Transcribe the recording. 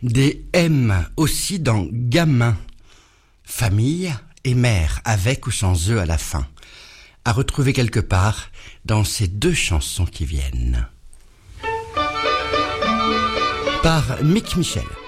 Des M aussi dans gamin. Famille et mère, avec ou sans eux à la fin. À retrouver quelque part dans ces deux chansons qui viennent. Par Mick Michel.